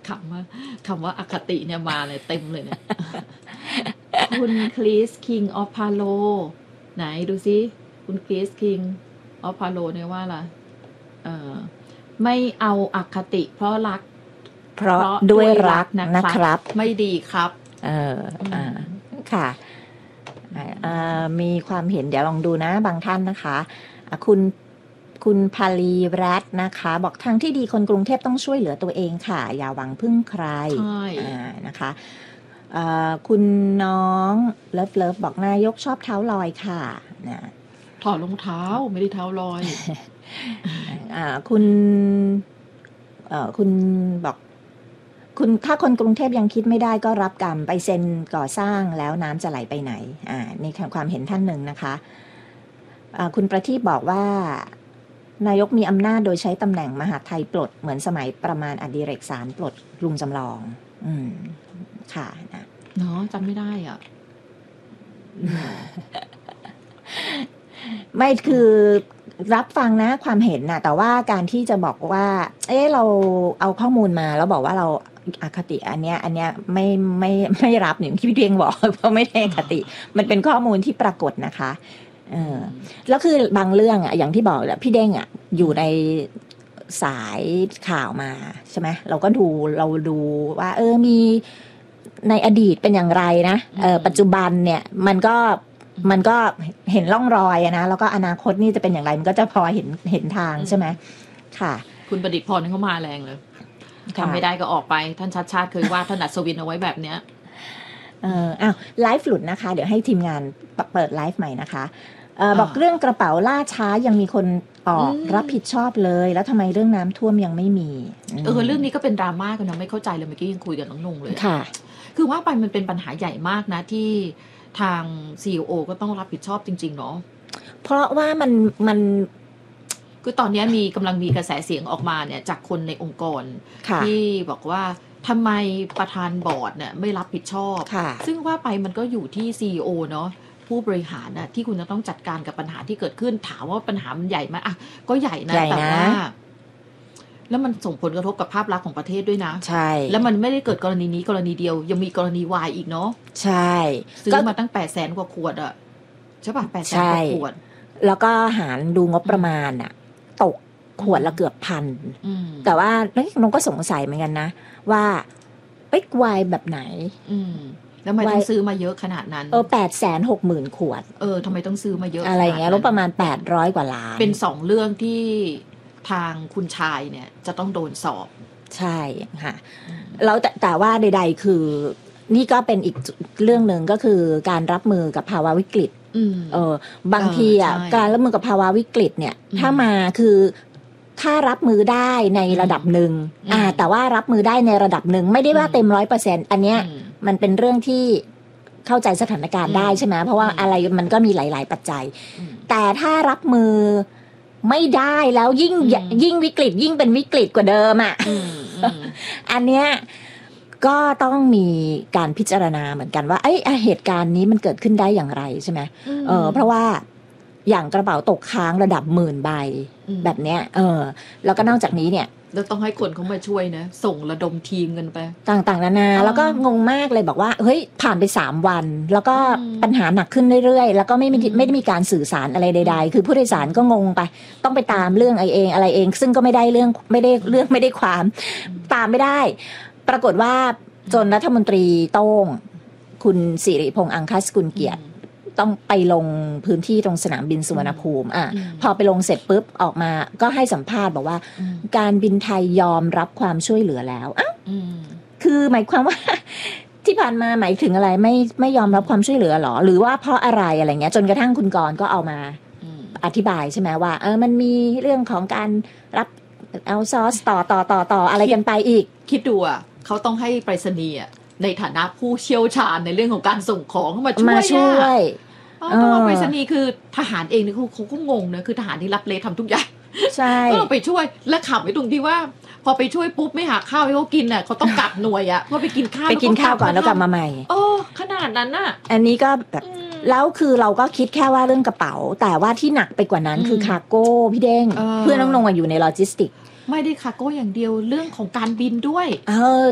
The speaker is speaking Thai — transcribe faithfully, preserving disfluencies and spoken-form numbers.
คำว่าคำว่าอคติเนี่ยมาเลยเต็มเลยเนี่ย คุณคริส King of Palo ไหนดูซิคุณคริส King of Palo เนี่ยว่าล่ะเออไม่เอาอคติเพราะรักเพราะด้วยรักนะครับไม่ดีครับเอออ่าค่ะมีความเห็นเดี๋ยวลองดูนะบางท่านนะคะคุณคุณพาลีรัตนะคะบอกทางที่ดีคนกรุงเทพต้องช่วยเหลือตัวเองค่ะอย่าหวังพึ่งใครนะคะคุณน้องเลิฟเลิฟบอกนายกชอบเท้าลอยค่ะนะถอดรองเท้าไม่ได้เท้าลอยคุณคุณบอกคุณถ้าคนกรุงเทพยังคิดไม่ได้ก็รับกรรมไปเซ็นก่อสร้างแล้วน้ำจะไหลไปไหนอ่านี่ความเห็นท่านหนึ่งนะคะคุณประทีปบอกว่านายกมีอำนาจโดยใช้ตำแหน่งมหาดไทยปลดเหมือนสมัยประมาณอดิเรกสารปลดลุงจำลองอืมค่ะนะเนาะจำไม่ได้อ่ะไม่คือรับฟังนะความเห็นนะแต่ว่าการที่จะบอกว่าเอ๊ะเราเอาข้อมูลมาแล้วบอกว่าเราอคติอันเนี้ยอันเนี้ยไม่ไม่ไม่รับอย่างที่พี่เพียงบอกเพราะไม่ได้อคติมันเป็นข้อมูลที่ปรากฏนะคะเออแล้วคือบางเรื่องอ่ะอย่างที่บอกแหละพี่เด้งอ่ะอยู่ในสายข่าวมาใช่ไหมเราก็ดูเราดูว่าเออมีในอดีตเป็นอย่างไรนะเออปัจจุบันเนี่ยมันก็มันก็เห็นร่องรอยนะแล้วก็อนาคตนี่จะเป็นอย่างไรมันก็จะพอเห็นเห็นทางใช่ไหมค่ะคุณประดิษฐ์พรนี่เขามาแรงเลยทำไม่ได้ก็ออกไปท่านชัดชาติเคยว่าท่านอัศวินเอาไว้แบบเนี้ยเอออ้าวไลฟ์หลุดนะคะเดี๋ยวให้ทีมงานเปิดไลฟ์ใหม่นะคะเออบอกเรื่องกระเป๋าล่าช้ายังมีคนออกรับผิดชอบเลยแล้วทำไมเรื่องน้ำท่วมยังไม่มีเออเรื่องนี้ก็เป็นดราม่ากันนะไม่เข้าใจเลยเมื่อกี้ยังคุยกับน้องนุ่งเลยค่ะคือว่าไปมันเป็นปัญหาใหญ่มากนะที่ทาง ซี อี โอ ก็ต้องรับผิดชอบจริงๆเนาะเพราะว่ามันมันคือตอนนี้มีกำลังมีกระแสเสียงออกมาเนี่ยจากคนในองค์กรที่บอกว่าทำไมประธานบอร์ดเนี่ยไม่รับผิดชอบซึ่งว่าไปมันก็อยู่ที่ ซี อี โอ เนาะผู้บริหารนะที่คุณจะต้องจัดการกับปัญหาที่เกิดขึ้นถามว่าปัญหามันใหญ่ไหมอ่ะก็ใหญ่นะแต่ว่าแล้วมันส่งผลกระทบกับภาพลักษณ์ของประเทศด้วยนะใช่แล้วมันไม่ได้เกิดกรณีนี้กรณีเดียวยังมีกรณีวายอีกเนาะใช่ซื้อมาตั้งแปดแสนกว่าขวดอะใช่ป่ะแปดแสนกว่าขวดแล้วก็หารดูงบประมาณอะตกขวดละเกือบพันแต่ว่าน้องก็สงสัยเหมือนกันนะว่าเอ๊ะวายแบบไหนแล้วทำไมต้องซื้อมาเยอะขนาดนั้นเออแปดแสนหกหมื่นขวดเออทำไมต้องซื้อมาเยอะอะไรเงี้ยแล้วประมาณแปดร้อยกว่าล้านเป็นสองเรื่องที่ทางคุณชายเนี่ยจะต้องโดนสอบใช่ค่ะแล้วแต่แต่ว่าใดๆคือนี่ก็เป็นอีกเรื่องหนึ่งก็คือการรับมือกับภาวะวิกฤตเออบางทีอ่ะการรับมือกับภาวะวิกฤตเนี่ยถ้ามาคือถ้ารับมือได้ในระดับหนึ่งอ่าแต่ว่ารับมือได้ในระดับหนึ่งไม่ได้ว่าเต็มร้อยเปอร์เซ็นต์อันเนี้ยมันเป็นเรื่องที่เข้าใจสถานการณ์ได้ใช่ไหมเพราะว่าอะไรมันก็มีหลายๆปัจจัยแต่ถ้ารับมือไม่ได้แล้วยิ่งยิ่งวิกฤตยิ่งเป็นวิกฤตกว่าเดิมอ่ะอันเนี้ยก็ต้องมีการพิจารณาเหมือนกันว่าไอ้เหตุการณ์นี้มันเกิดขึ้นได้อย่างไรใช่ไหมเออเพราะว่าอย่างกระเป๋าตกค้างระดับหมื่นใบแบบเนี้ยเออแล้วก็นอกจากนี้เนี่ยแล้วต้องให้คนเขามาช่วยนะส่งระดมทีมกันไปต่างๆนานาแล้วก็งงมากเลยบอกว่าเฮ้ยผ่านไปสามวันแล้วก็ปัญหาหนักขึ้นเรื่อยๆแล้วก็ไม่ไม่ไม่ได้มีการสื่อสารอะไรใดๆคือผู้โดยสารก็งงไปต้องไปตามเรื่องไอเองอะไรเองซึ่งก็ไม่ได้เรื่องไม่ได้เรื่องไม่ได้ความตามไม่ได้ปรากฏว่าจนรัฐมนตรีโต้งคุณสิริพงษ์อังคสกุลเกียรติต้องไปลงพื้นที่ตรงสนามบินสุวรรณภูมิอ่ะพอไปลงเสร็จปุ๊บออกมาก็ให้สัมภาษณ์บอกว่าการบินไทยยอมรับความช่วยเหลือแล้วอ้าวคือหมายความว่าที่ผ่านมาหมายถึงอะไรไม่ไม่ยอมรับความช่วยเหลือหรอหรือว่าเพราะอะไรอะไรเงี้ยจนกระทั่งคุณกรณ์ก็เอามาอธิบายใช่ไหมว่าเออมันมีเรื่องของการรับเอาซอสต่อต่อต่อต่ออะไรกันไปอีกคิดดูอ่ะเขาต้องให้ไปรษณีย์ในฐานะผู้เชี่ยวชาญในเรื่องของการส่งของมาช่วยมาช่วยต้องไปรษณีย์คือทหารเองเนี่ยเขาเขาก็งงนะคือทหารที่รับเลทำทุกอย่างใช่ก็ต้องไปช่วยและขับไปตรงที่ว่าพอไปช่วยปุ๊บไม่หาข้าวให้เขากินน่ะเขาต้องกลับหน่วยอ่ะเพราะไปกินข้าวไปกินข้าวก่อนแล้วกลับมาใหม่โอ้ขนาดนั้นน่ะอันนี้ก็แบบแล้วคือเราก็คิดแค่ว่าเรื่องกระเป๋าแต่ว่าที่หนักไปกว่านั้นคือคาร์โก้พี่เด้งเพื่อนน้องนงอยู่ในโลจิสติกไม่ได้คาร์โก้อย่างเดียวเรื่องของการบินด้วยเออ